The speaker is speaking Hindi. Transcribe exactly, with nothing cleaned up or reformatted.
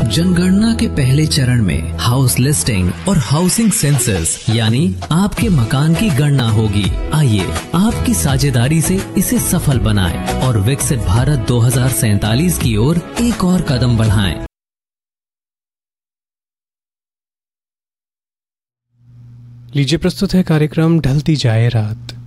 जनगणना के पहले चरण में हाउस लिस्टिंग और हाउसिंग सेंसस यानी आपके मकान की गणना होगी। आइए आपकी साझेदारी से इसे सफल बनाएं और विकसित भारत दो हजार सैतालीस की ओर एक और कदम बढ़ाएं। लीजिए प्रस्तुत है कार्यक्रम ढलती जाए रात।